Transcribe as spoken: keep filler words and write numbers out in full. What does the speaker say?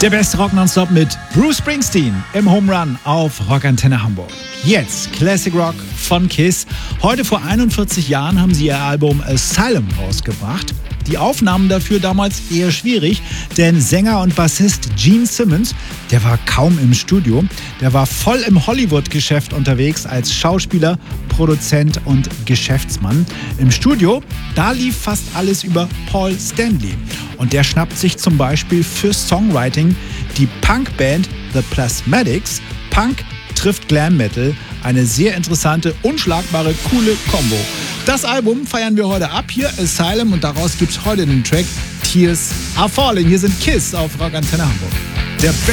Der beste Rock nonstop mit Bruce Springsteen im Home Run auf Rockantenne Hamburg. Jetzt Classic Rock von Kiss. Heute vor einundvierzig Jahren haben sie ihr Album Asylum rausgebracht. Die Aufnahmen dafür damals eher schwierig, denn Sänger und Bassist Gene Simmons, der war kaum im Studio. Der war voll im Hollywood-Geschäft unterwegs als Schauspieler, Produzent und Geschäftsmann. Im Studio, da lief fast alles über Paul Stanley. Und der schnappt sich zum Beispiel für Songwriting die Punkband The Plasmatics. Punk trifft Glam Metal. Eine sehr interessante, unschlagbare, coole Kombo. Das Album feiern wir heute ab. Hier Asylum und daraus gibt's heute den Track Tears Are Falling. Hier sind Kiss auf Rockantenne Hamburg. Der